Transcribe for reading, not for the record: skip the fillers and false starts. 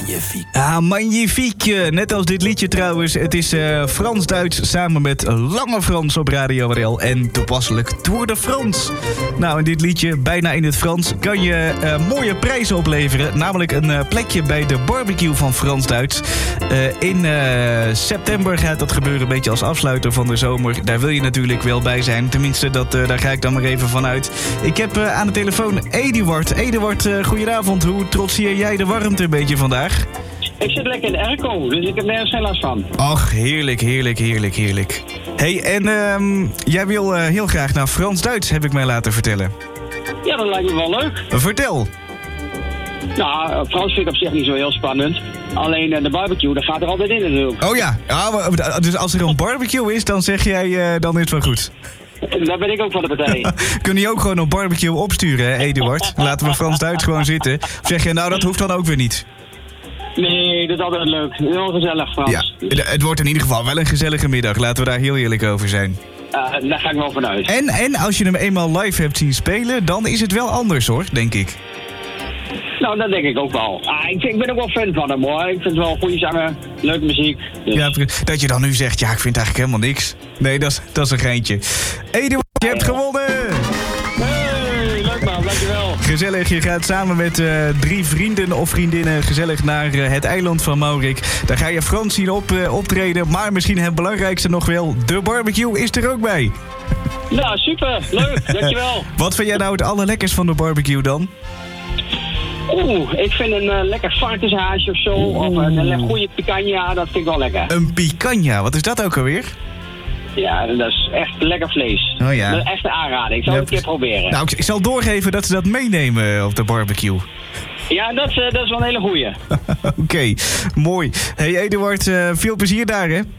Magnifique. Net als dit liedje trouwens. Het is Frans-Duits samen met Lange Frans op Radio RL. En toepasselijk Tour de France. Nou, in dit liedje, bijna in het Frans, kan je mooie prijzen opleveren. Namelijk een plekje bij de barbecue van Frans-Duits. In september gaat dat gebeuren, een beetje als afsluiter van de zomer. Daar wil je natuurlijk wel bij zijn. Tenminste, daar ga ik dan maar even vanuit. Ik heb aan de telefoon Eduard. Eduard, goedenavond. Hoe trotseer jij de warmte een beetje vandaag? Ik zit lekker in de airco, dus ik heb nergens geen last van. Och, heerlijk, heerlijk, heerlijk, heerlijk. Hey, en jij wil heel graag naar Frans-Duits, heb ik mij laten vertellen. Ja, dat lijkt me wel leuk. Vertel. Nou, Frans vind ik op zich niet zo heel spannend. Alleen de barbecue, dat gaat er altijd in natuurlijk. Oh ja, dus als er een barbecue is, dan zeg jij, dan is het wel goed. Daar ben ik ook van de partij. Kun je ook gewoon een barbecue opsturen, hè, Eduard? Laten we Frans-Duits gewoon zitten. Of zeg je, nou, dat hoeft dan ook weer niet? Nee, dat is altijd leuk. Heel gezellig, Frans. Ja, het wordt in ieder geval wel een gezellige middag. Laten we daar heel eerlijk over zijn. Daar ga ik wel vanuit. En als je hem eenmaal live hebt zien spelen, dan is het wel anders, hoor, denk ik. Nou, dat denk ik ook wel. Ik ben ook wel fan van hem, hoor. Ik vind het wel goede zanger, leuke muziek. Dus. Ja, dat je dan nu zegt, ja, ik vind eigenlijk helemaal niks. Nee, dat is een geintje. Eduard, je hebt gewonnen! Hey, leuk man, dankjewel. Gezellig, je gaat samen met 3 vrienden of vriendinnen gezellig naar het eiland van Maurik. Daar ga je Frans zien optreden, maar misschien het belangrijkste nog wel, de barbecue is er ook bij. Nou, super, leuk, dankjewel. Wat vind jij nou het allerlekkers van de barbecue dan? Ik vind een lekker varkenshaasje of zo, of een goede picanha, dat vind ik wel lekker. Een picanha, wat is dat ook alweer? Ja, dat is echt lekker vlees. Oh ja. Dat is echt een aanrader. Ik zal het een keer proberen. Nou, ik zal doorgeven dat ze dat meenemen op de barbecue. Ja, dat is wel een hele goeie. Oké, mooi. Hey Eduard, veel plezier daar, hè?